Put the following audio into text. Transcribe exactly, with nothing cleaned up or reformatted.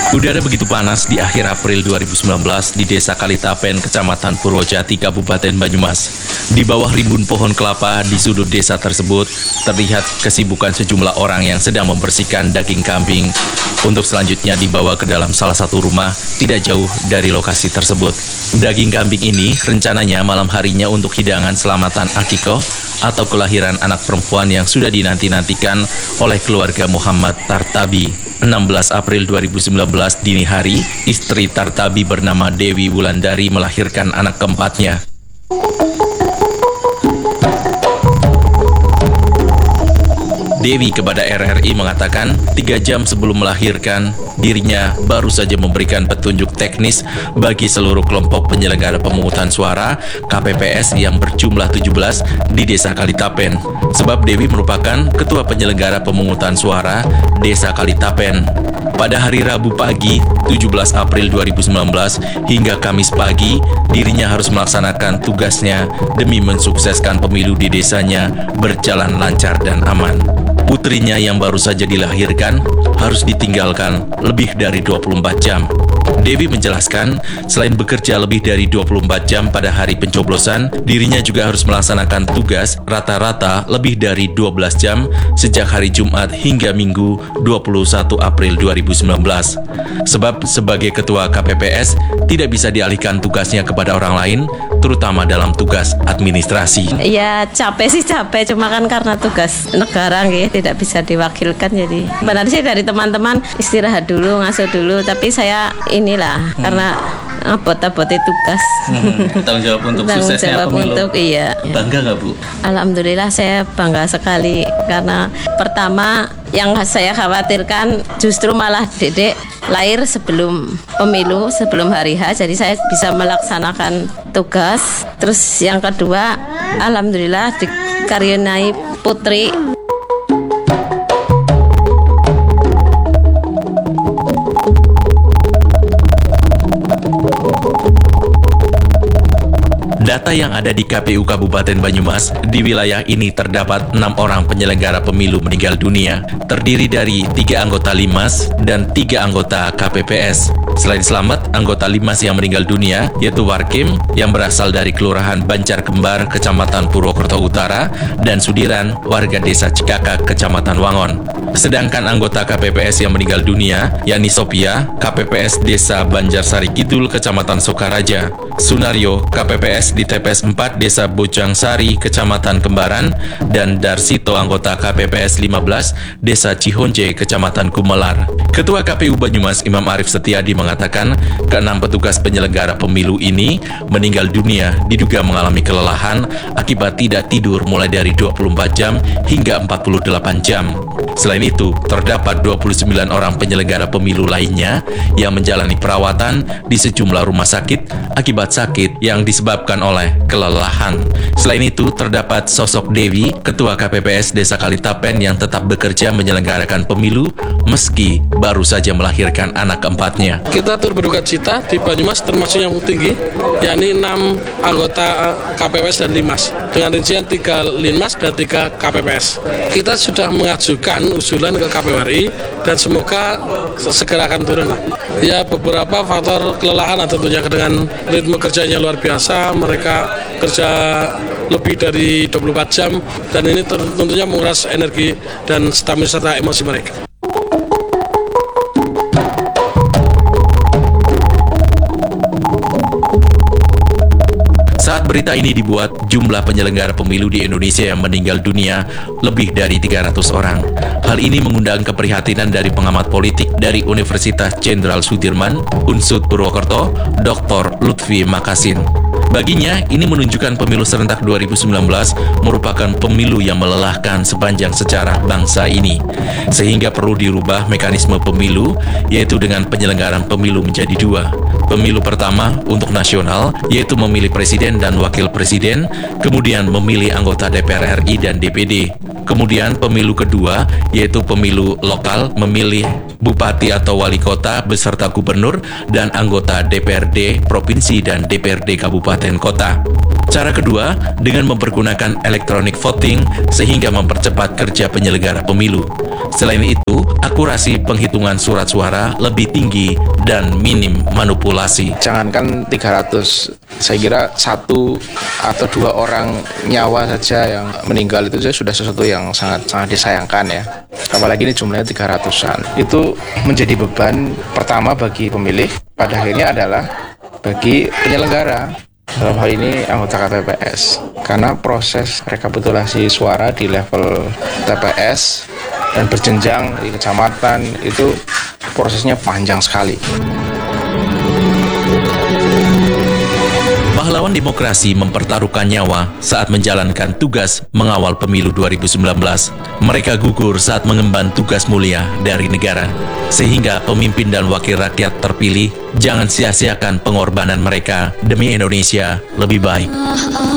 Udara begitu panas di akhir April dua ribu sembilan belas di Desa Kalitapen, Kecamatan Purwojati, Kabupaten Banyumas. Di bawah rimbun pohon kelapa di sudut desa tersebut, terlihat kesibukan sejumlah orang yang sedang membersihkan daging kambing untuk selanjutnya dibawa ke dalam salah satu rumah tidak jauh dari lokasi tersebut. Daging kambing ini rencananya malam harinya untuk hidangan selamatan akikoh atau kelahiran anak perempuan yang sudah dinanti-nantikan oleh keluarga Muhammad Tartabi. enam belas April dua ribu sembilan belas dini hari, istri Tartabi bernama Dewi Wulandari melahirkan anak keempatnya. Dewi kepada R R I mengatakan, tiga jam sebelum melahirkan, dirinya baru saja memberikan petunjuk teknis bagi seluruh kelompok penyelenggara pemungutan suara K P P S yang berjumlah tujuh belas di Desa Kalitapen. Sebab Dewi merupakan ketua penyelenggara pemungutan suara Desa Kalitapen. Pada hari Rabu pagi, tujuh belas April dua ribu sembilan belas hingga Kamis pagi, dirinya harus melaksanakan tugasnya demi mensukseskan pemilu di desanya berjalan lancar dan aman. Putrinya yang baru saja dilahirkan harus ditinggalkan lebih dari dua puluh empat jam. Dewi menjelaskan, selain bekerja lebih dari dua puluh empat jam pada hari pencoblosan, dirinya juga harus melaksanakan tugas rata-rata lebih dari dua belas jam sejak hari Jumat hingga Minggu dua puluh satu April dua ribu sembilan belas. Sebab sebagai ketua K P P S tidak bisa dialihkan tugasnya kepada orang lain, terutama dalam tugas administrasi. Ya capek sih capek, cuma kan karena tugas negara gitu, tidak bisa diwakilkan. Jadi benar sih dari teman-teman istirahat dulu, ngasuh dulu, tapi saya inilah hmm. karena abot-abotnya tugas. Hmm, tanggung jawab untuk tanggung suksesnya jawab pemilu. Untuk, iya. Bangga nggak Bu? Alhamdulillah saya bangga sekali karena pertama yang saya khawatirkan justru malah dedek lahir sebelum pemilu, sebelum hari H, jadi saya bisa melaksanakan tugas. Terus yang kedua, alhamdulillah dikaruniai putri. Data yang ada di K P U Kabupaten Banyumas, di wilayah ini terdapat enam orang penyelenggara pemilu meninggal dunia, terdiri dari tiga anggota Limas dan tiga anggota K P P S. Selain selamat, anggota Limas yang meninggal dunia yaitu Warkim yang berasal dari Kelurahan Banjar Kembar, Kecamatan Purwokerto Utara, dan Sudiran, warga Desa Cikakak, Kecamatan Wangon. Sedangkan anggota K P P S yang meninggal dunia, yakni Sophia, K P P S Desa Banjarsari Kidul, Kecamatan Sokaraja, Sunario, K P P S di T P S empat Desa Bojang Sari, Kecamatan Kembaran, dan Darsito, anggota K P P S lima belas Desa Cihonje, Kecamatan Kumelar. Ketua K P U Banyumas Imam Arif Setiadi mengatakan, keenam petugas penyelenggara pemilu ini meninggal dunia diduga mengalami kelelahan akibat tidak tidur mulai dari dua puluh empat jam hingga empat puluh delapan jam. Selain itu, terdapat dua puluh sembilan orang penyelenggara pemilu lainnya yang menjalani perawatan di sejumlah rumah sakit akibat sakit yang disebabkan oleh kelelahan. Selain itu, terdapat sosok Dewi, Ketua K P P S Desa Kalitapen yang tetap bekerja menyelenggarakan pemilu meski baru saja melahirkan anak keempatnya. Kita turut berduka cita di Banyumas termasuk yang tinggi, yakni enam anggota K P P S dan Limas, dengan rincian tiga Limas dan tiga K P P S. Kita sudah mengajukan usulan ke K P U R I dan semoga segera akan turun. Ya, beberapa faktor kelelahan tentunya dengan ritme kerjanya luar biasa, mereka kerja lebih dari dua puluh empat jam dan ini tentunya menguras energi dan stamina serta emosi mereka. Saat berita ini dibuat, jumlah penyelenggara pemilu di Indonesia yang meninggal dunia lebih dari tiga ratus orang. Hal ini mengundang keprihatinan dari pengamat politik dari Universitas Jenderal Sudirman, U N S U D Purwokerto, Doktor Lutfi Makasin. Baginya, ini menunjukkan pemilu serentak dua ribu sembilan belas merupakan pemilu yang melelahkan sepanjang sejarah bangsa ini. Sehingga perlu dirubah mekanisme pemilu, yaitu dengan penyelenggaraan pemilu menjadi dua. Pemilu pertama untuk nasional, yaitu memilih presiden dan wakil presiden, kemudian memilih anggota D P R R I dan D P D. Kemudian pemilu kedua, yaitu pemilu lokal, memilih bupati atau wali kota beserta gubernur dan anggota D P R D provinsi dan D P R D kabupaten kota. Cara kedua, dengan mempergunakan electronic voting sehingga mempercepat kerja penyelenggara pemilu. Selain itu, akurasi penghitungan surat suara lebih tinggi dan minim manipulasi. Jangankan tiga ratus, saya kira satu atau dua orang nyawa saja yang meninggal itu sudah sesuatu yang sangat sangat disayangkan ya. Apalagi ini jumlahnya tiga ratusan. Itu menjadi beban pertama bagi pemilih, pada akhirnya adalah bagi penyelenggara. Dalam hal ini anggota K P P S, karena proses rekapitulasi suara di level T P S dan berjenjang di kecamatan itu prosesnya panjang sekali. Pahlawan demokrasi mempertaruhkan nyawa saat menjalankan tugas mengawal pemilu dua ribu sembilan belas. Mereka gugur saat mengemban tugas mulia dari negara. Sehingga pemimpin dan wakil rakyat terpilih jangan sia-siakan pengorbanan mereka demi Indonesia lebih baik.